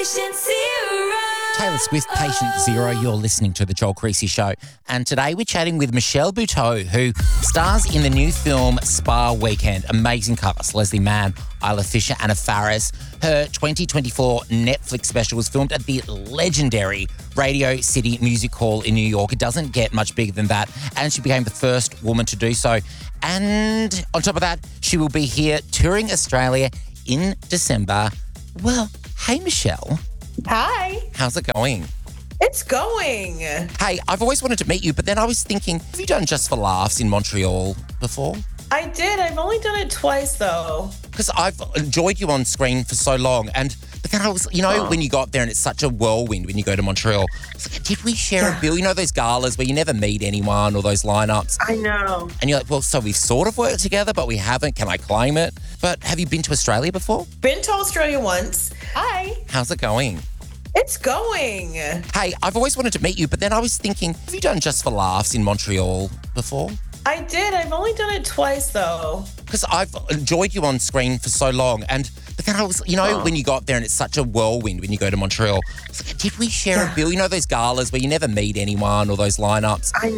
Taylor Swift, Patient Zero. You're listening to The Joel Creasy Show. And today we're chatting with Michelle Buteau, who stars in the new film Spa Weekend. Amazing cast. Leslie Mann, Isla Fisher, Anna Faris. Her 2024 Netflix special was filmed at the legendary Radio City Music Hall in New York. It doesn't get much bigger than that. And she became the first woman to do so. And on top of that, she will be here touring Australia in December. Well, hey, Michelle. Hi. How's it going? It's going. Hey, I've always wanted to meet you, but then I was thinking, have you done Just for Laughs in Montreal before? I did. I've only done it twice, though. Because I've enjoyed you on screen for so long. But then I was, when you got there and it's such a whirlwind when you go to Montreal, I was like, did we share a bill? You know those galas where you never meet anyone or those lineups? I know. And you're like, well, so we've sort of worked together, but we haven't. Can I claim it? But have you been to Australia before? Been to Australia once. Hi. How's it going? It's going. Hey, I've always wanted to meet you, but then I was thinking, have you done Just for Laughs in Montreal before? I did. I've only done it twice, though. Because I've enjoyed you on screen for so long. But then I was, when you got there and it's such a whirlwind when you go to Montreal, I was like, did we share a bill? You know those galas where you never meet anyone or those lineups? I